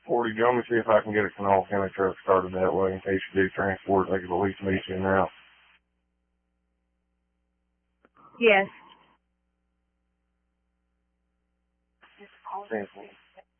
40. Do you want me to see if I can get a Kanawha County truck started that way in case you do transport? They could at least meet you in route. Yes. Simple.